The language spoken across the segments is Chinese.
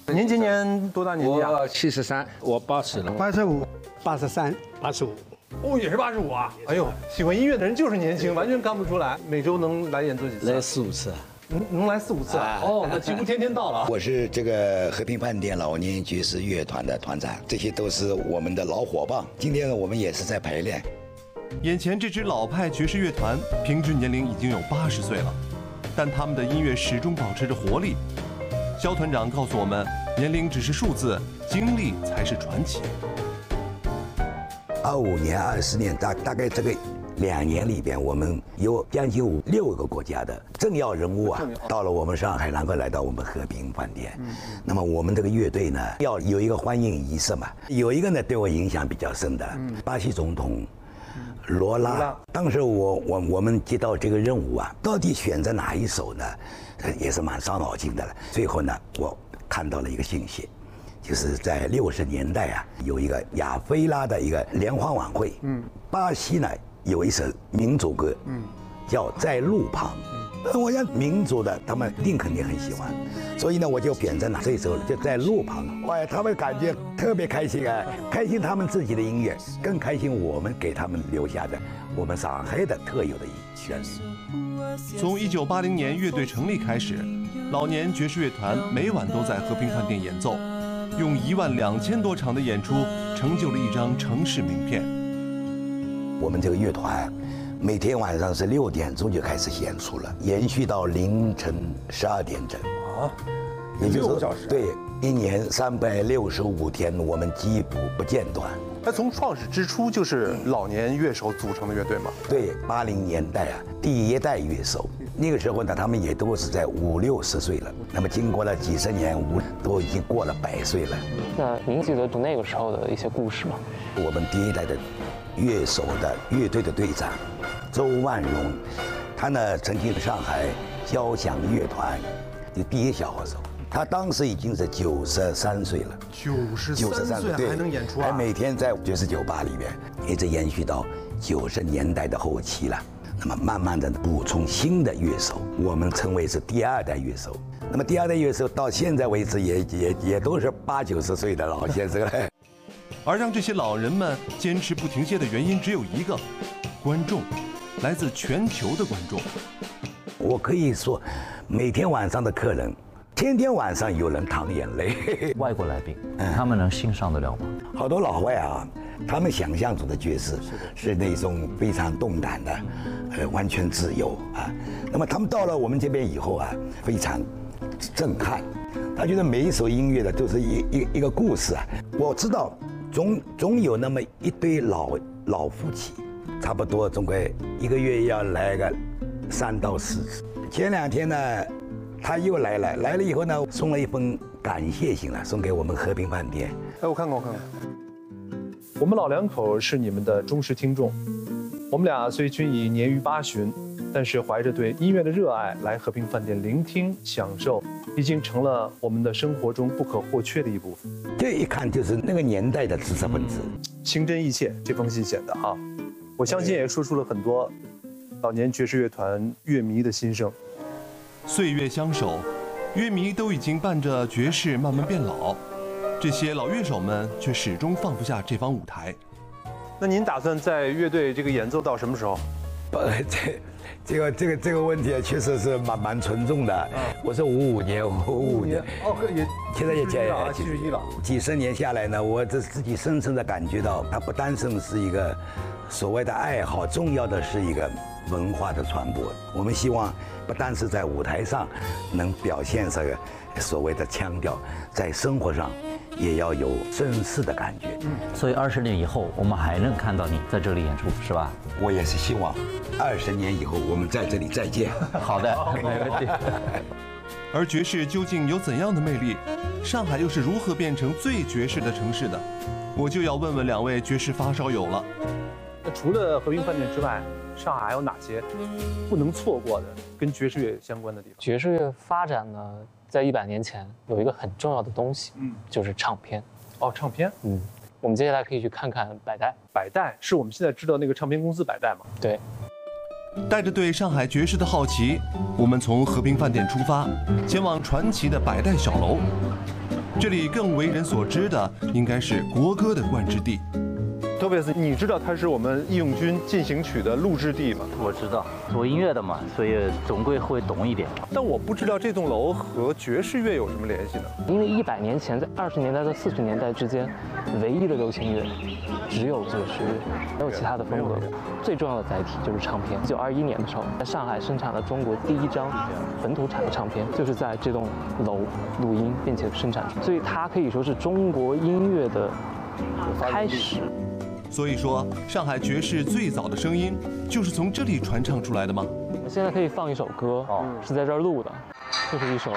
您今年多大年纪啊？ 我73，我80了。 85、83、85。 哦，也是85啊！哎呦，喜欢音乐的人就是年轻，完全看不出来。每周能来演奏几次？ 来4、5次。 能来4、5次啊？哦，那几乎天天到了。 我是这个和平饭店老年爵士乐团的团长，这些都是我们的老伙伴。今天呢，我们也是在排练。 眼前这支老派爵士乐团，平均年龄已经有80岁了，但他们的音乐始终保持着活力。肖团长告诉我们，年龄只是数字，经历才是传奇。 25年、20年，大概这个2年里边，我们有将近6个国家的政要人物啊，到了我们上海，然后来到我们和平饭店。那么我们这个乐队呢，要有一个欢迎仪式嘛。有一个呢，对我影响比较深的，巴西总统罗拉。当时我们接到这个任务啊，到底选择哪一首呢？也是蛮伤脑筋的了。最后呢，我看到了一个信息。 就是在60年代啊，有一个亚非拉的一个联欢晚会，巴西呢有一首民族歌，叫《在路旁》，我想民族的他们肯定很喜欢，所以呢我就选择了这首就在路旁，哇，他们感觉特别开心啊，开心他们自己的音乐，更开心我们给他们留下的我们上海的特有的旋律。 从1980年乐队成立开始，老年爵士乐团每晚都在和平饭店演奏。 用12000多场的演出，成就了一张城市名片。 我们这个乐团，每天晚上是6点钟就开始演出了，延续到凌晨12点整。 啊， 也就是 6个小时。 对，1年365天，我们几乎不间断。 那从创始之初就是老年乐手组成的乐队吗？ 对，80年代啊，第1代乐手。 那个时候呢，他们也都是在50、60岁了。那么经过了几十年，都已经过了100岁了。 那您记得读那个时候的一些故事吗？ 我们第1代的乐手的乐队的队长周万荣，他呢曾经上海交响乐团的第1小号手，他当时已经是93岁了。 93岁还能演出啊？ 还每天在爵士酒吧里面，一直延续到90年代的后期了。 那么慢慢的补充新的乐手，我们称为是第2代乐手。那么第2代乐手到现在为止也都是80、90岁的老先生了。 而让这些老人们坚持不停歇的原因只有一个：观众，来自全球的观众。 我可以说，每天晚上的客人，天天晚上有人淌眼泪。 外国来宾，他们能欣赏得了吗？ 好多老外啊。 他们想象中的爵士是那种非常动感的，完全自由啊。那么他们到了我们这边以后啊，非常震撼。他觉得每一首音乐的都是一个故事啊。我知道总有那么一对老夫妻，差不多总归1个月要来个3到4次。前2天呢，他又来了以后呢，送了一封感谢信了，送给我们和平饭店。 哎，我看看。 我们老两口是你们的忠实听众，我们俩虽均已年逾80，但是怀着对音乐的热爱来和平饭店聆听享受，已经成了我们的生活中不可或缺的一部分。 这一看就是那个年代的知识分子， 情真意切。这封信写的啊，我相信也说出了很多老年爵士乐团乐迷的心声。 岁月相守，乐迷都已经伴着爵士慢慢变老。 这些老乐手们却始终放不下这方舞台。 那您打算在乐队这个演奏到什么时候？ 这个问题确实是蛮沉重的。我是55年， 哦，也现在也 71了。 几十年下来呢，我自己深深的感觉到，它不单纯是一个所谓的爱好，重要的是一个文化的传播。我们希望不单是在舞台上能表现这个所谓的腔调，在生活上。 也要有绅士的感觉， 所以20年以后，我们还能看到你在这里演出，是吧？ 我也是希望，20年以后我们在这里再见。 好的，没问题。 而爵士究竟有怎样的魅力？上海又是如何变成最爵士的城市的？我就要问问2位爵士发烧友了。 那除了和平饭店之外，上海还有哪些不能错过的跟爵士乐相关的地方？ 爵士乐发展呢？ 在100年前，有一个很重要的东西，就是唱片。 哦，唱片。 我们接下来可以去看看百代。 百代是我们现在知道那个唱片公司百代吗？ 对。 带着对上海爵士的好奇，我们从和平饭店出发，前往传奇的百代小楼。 这里更为人所知的应该是国歌的冠之地。 托比斯，你知道它是我们义勇军进行曲的录制地吗？ 我知道，做音乐的嘛，所以总归会懂一点。 但我不知道这栋楼和爵士乐有什么联系呢？ 因为100年前，在20年代到40年代之间，唯一的流行乐只有爵士乐，没有其他的风格。最重要的载体就是唱片。1921年的时候，在上海生产了中国第一张本土产的唱片，就是在这栋楼录音并且生产出，所以它可以说是中国音乐的开始。 所以说，上海爵士最早的声音就是从这里传唱出来的吗？ 我们现在可以放一首歌，是在这儿录的，这是一首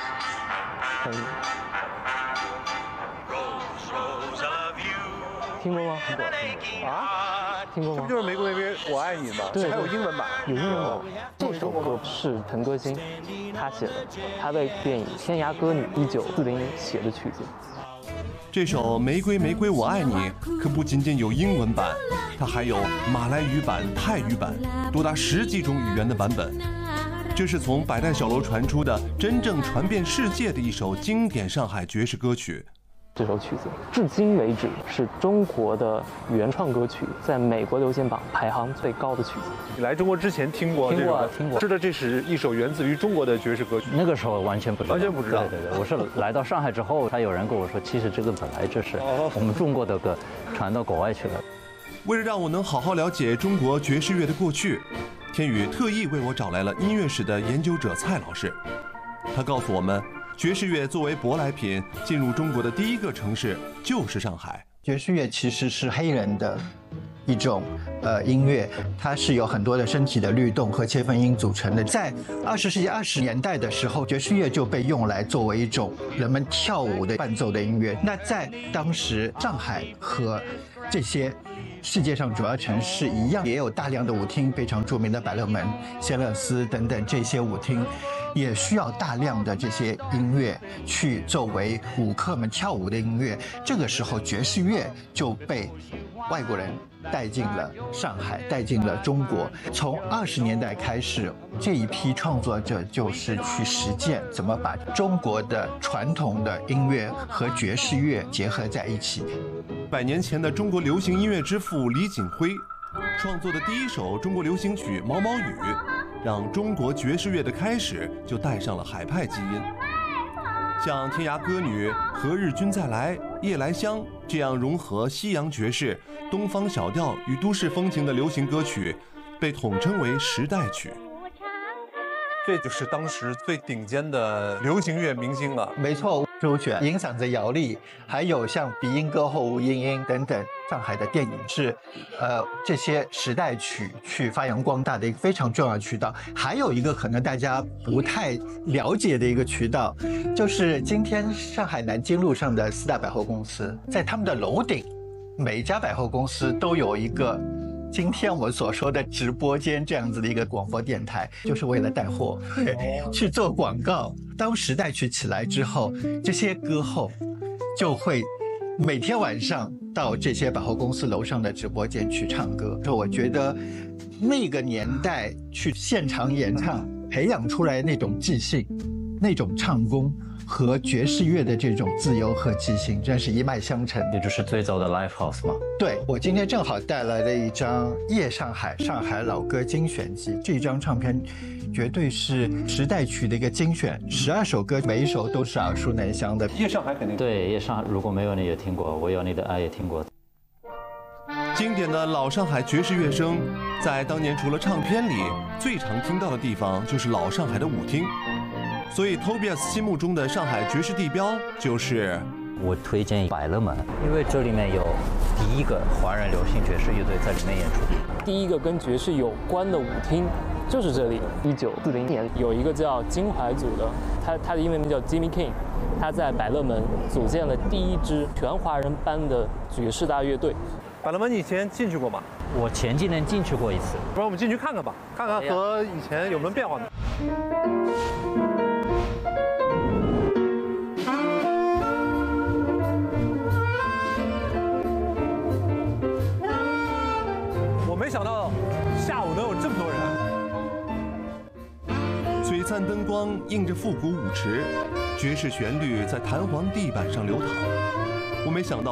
听过吗？ 啊？ 听过吗？ 这不就是玫瑰玫瑰我爱你吗？ 对， 还有英文版。 有英文版。这首歌是陈歌辛他写的，他为电影《天涯歌女》1940年写的曲子。 这首《玫瑰玫瑰我爱你》可不仅仅有英文版，它还有马来语版、泰语版，多达10几种语言的版本。这是从百代小楼传出的，真正传遍世界的一首经典上海爵士歌曲。 这首曲子至今为止是中国的原创歌曲在美国流行榜排行最高的曲子。 你来中国之前听过这个？ 听过。 知道这是一首源自于中国的爵士歌曲。 那个时候完全不知道。 完全不知道。 对，我是来到上海之后，才有人跟我说，其实这个本来就是我们中国的歌传到国外去了。 为了让我能好好了解中国爵士乐的过去，天宇特意为我找来了音乐史的研究者蔡老师。他告诉我们，爵士乐作为舶来品进入中国的第一个城市就是上海。 爵士乐其实是黑人的一种音乐，它是有很多的身体的律动和切分音组成的。在20世纪20年代的时候，爵士乐就被用来作为一种人们跳舞的伴奏的音乐。那在当时，上海和这些世界上主要城市一样，也有大量的舞厅，非常著名的百乐门、谢勒斯等等这些舞厅，也需要大量的这些音乐去作为舞客们跳舞的音乐。这个时候，爵士乐就被外国人带进了上海，带进了中国。从20年代开始，这一批创作者就是去实践怎么把中国的传统的音乐和爵士乐结合在一起。 100年前的中国流行音乐之父李锦辉创作的第一首中国流行曲《毛毛雨》，让中国爵士乐的开始就带上了海派基因。像《天涯歌女》《何日君再来》《夜来香》这样融合西洋爵士、东方小调与都市风情的流行歌曲，被统称为时代曲。 这就是当时最顶尖的流行乐明星了。 没错，周璇、银嗓子姚丽，还有像鼻音歌后吴莺莺等等，上海的电影是这些时代曲去发扬光大的一个非常重要的渠道。还有一个可能大家不太了解的一个渠道，就是今天上海南京路上的4大百货公司，在他们的楼顶，每一家百货公司都有一个今天我们所说的直播间这样子的一个广播电台，就是为了带货，去做广告。当时代曲起来之后，这些歌后就会每天晚上到这些百货公司楼上的直播间去唱歌。我觉得那个年代去现场演唱，培养出来那种即兴、那种唱功和爵士乐的这种自由和即兴，真是一脉相承。 也就是最早的 Live House 嘛。 对，我今天正好带来了一张《夜上海》上海老歌精选集，这张唱片绝对是时代曲的一个精选，12首歌，每一首都是耳熟能详的。 夜上海肯定对，夜上海如果没有你也听过，我有你的爱也听过。 经典的老上海爵士乐声，在当年除了唱片里，最常听到的地方就是老上海的舞厅。所以 Tobias 心目中的上海爵士地标就是我推荐百乐门，因为这里面有第一个华人流行爵士乐队在里面演出， 第一个跟爵士有关的舞厅就是这里。1940年有一个叫金怀祖的，他的英文名叫 Jimmy King， 他在百乐门组建了第一支全华人班的爵士大乐队。 百乐门你以前进去过吗？ 我前几年进去过一次。 不然我们进去看看吧，看看和以前有没有变化呢？我没想到下午能有这么多人。 璀璨灯光映着复古舞池， 爵士旋律在弹簧地板上流淌。我没想到